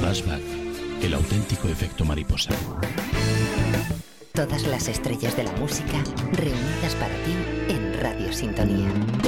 Flashback, el auténtico efecto mariposa. Todas las estrellas de la música reunidas para ti en Radio Sintonía.